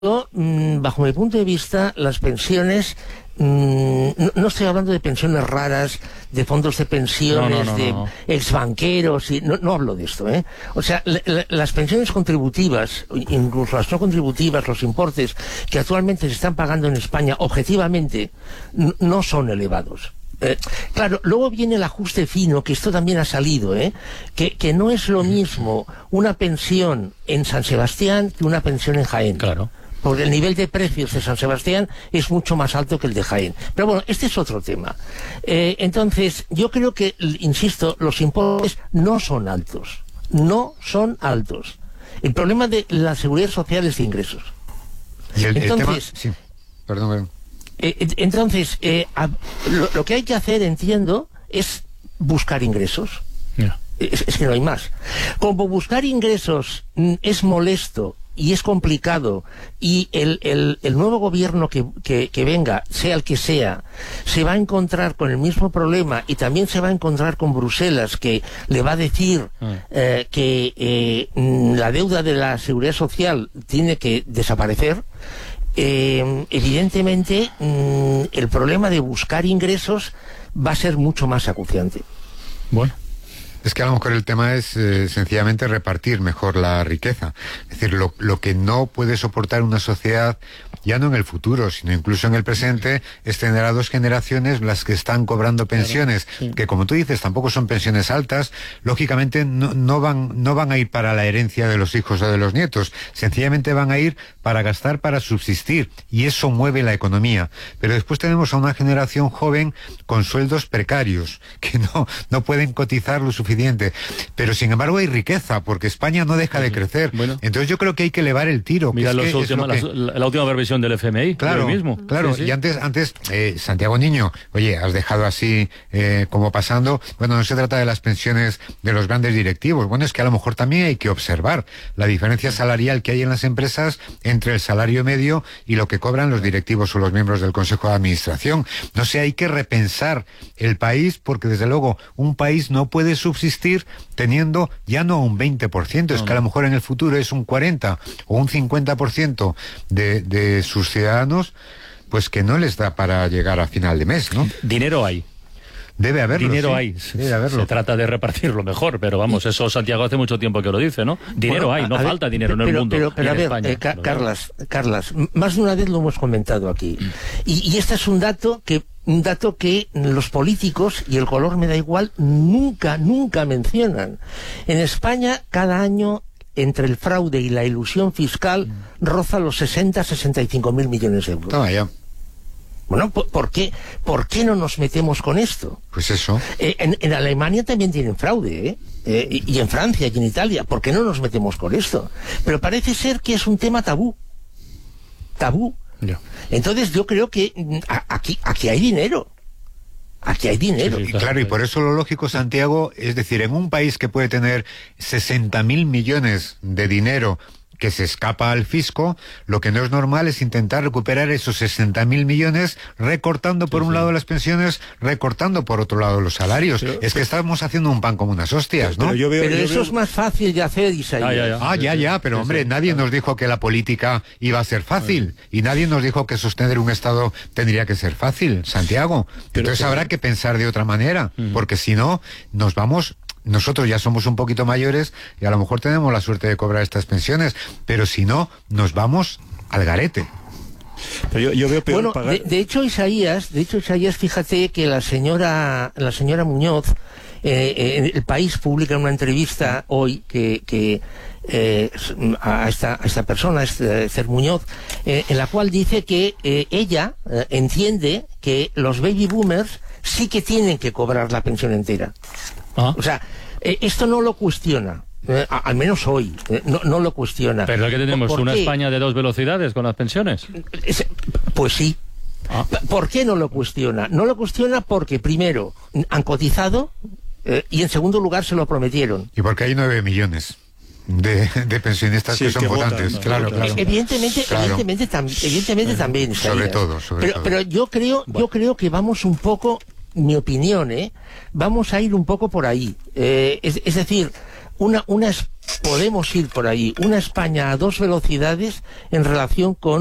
Yo, bajo mi punto de vista, las pensiones, no estoy hablando de pensiones raras, de fondos de pensiones, de exbanqueros, no hablo de esto, ¿eh? O sea, las pensiones contributivas, incluso las no contributivas, los importes que actualmente se están pagando en España, objetivamente, no son elevados. Claro, luego viene el ajuste fino, que esto también ha salido, que no es lo mismo una pensión en San Sebastián que una pensión en Jaén. Claro. Porque el nivel de precios de San Sebastián es mucho más alto que el de Jaén. Pero bueno, este es otro tema. Entonces, yo creo que, insisto, los impuestos no son altos. No son altos. El problema de la seguridad social es de ingresos. ¿Y el Entonces, tema? Sí. Perdón. Entonces, lo que hay que hacer, entiendo, es buscar ingresos. Yeah. Es que no hay más. Como buscar ingresos es molesto y es complicado, y el nuevo gobierno que venga, sea el que sea, se va a encontrar con el mismo problema, y también se va a encontrar con Bruselas, que le va a decir que la deuda de la seguridad social tiene que desaparecer. Evidentemente, el problema de buscar ingresos va a ser mucho más acuciante. Bueno. Es que a lo mejor el tema es sencillamente repartir mejor la riqueza. Es decir, lo que no puede soportar una sociedad, ya no en el futuro, sino incluso en el presente, es tener a 2 generaciones las que están cobrando pensiones, que, como tú dices, tampoco son pensiones altas. Lógicamente no van a ir para la herencia de los hijos o de los nietos, sencillamente van a ir para gastar, para subsistir, y eso mueve la economía. Pero después tenemos a una generación joven con sueldos precarios, que no pueden cotizar lo suficiente. Pero sin embargo hay riqueza, porque España no deja de crecer. Bueno, entonces yo creo que hay que elevar el tiro. Mira la última revisión del FMI. Claro, mismo. Claro. Sí. Y antes Santiago Niño, oye, has dejado así como pasando. Bueno, no se trata de las pensiones de los grandes directivos. Bueno, es que a lo mejor también hay que observar la diferencia salarial que hay en las empresas entre el salario medio y lo que cobran los directivos o los miembros del Consejo de Administración. No sé, hay que repensar el país, porque desde luego un país no puede subsistir teniendo ya no un 20%, es que a lo mejor en el futuro es un 40 o un 50% de sus ciudadanos, pues que no les da para llegar a final de mes, ¿no? Dinero hay. Debe haberlo. Dinero sí. hay. Debe haberlo. Se trata de repartirlo mejor, pero vamos, eso Santiago hace mucho tiempo que lo dice, ¿no? Dinero hay, no falta dinero en el mundo. Pero a ver, España, Carlas, más de una vez lo hemos comentado aquí. Y este es un dato que los políticos, y el color me da igual, nunca mencionan. En España, cada año, entre el fraude y la ilusión fiscal, roza los 60-65 millones de euros. Toma ya. Bueno, ¿por qué no nos metemos con esto? Pues eso. En Alemania también tienen fraude, y en Francia y en Italia. ¿Por qué no nos metemos con esto? Pero parece ser que es un tema tabú. Ya. Entonces yo creo que aquí hay dinero. Aquí hay dinero. Sí, claro, y por eso lo lógico, Santiago, es decir, en un país que puede tener 60.000 millones de dinero que se escapa al fisco, lo que no es normal es intentar recuperar esos 60.000 millones recortando por un lado las pensiones, recortando por otro lado los salarios. Es que estamos haciendo un pan como unas hostias, ¿no? Pero eso es más fácil de hacer, Isaías. Pero hombre, nadie nos dijo que la política iba a ser fácil, y nadie nos dijo que sostener un Estado tendría que ser fácil, Santiago. Entonces habrá que pensar de otra manera, porque si no, nos vamos... Nosotros ya somos un poquito mayores y a lo mejor tenemos la suerte de cobrar estas pensiones, pero si no, nos vamos al garete. Pero yo veo peor pagar... de hecho, Isaías, fíjate que la señora Muñoz, El País publica una entrevista hoy que a esta persona, Esther Muñoz, en la cual dice que ella entiende que los baby boomers sí que tienen que cobrar la pensión entera. O sea, esto no lo cuestiona, al menos hoy, no lo cuestiona. ¿Pero que tenemos una España de 2 velocidades con las pensiones? Pues sí. ¿Por qué no lo cuestiona? No lo cuestiona porque, primero, han cotizado, y en segundo lugar se lo prometieron. Y porque hay 9 millones de pensionistas que son votantes. Claro. Evidentemente también. Sobre todo. Pero yo creo que vamos un poco... Mi opinión, vamos a ir un poco por ahí. Es decir, una podemos ir por ahí. Una España a 2 velocidades en relación con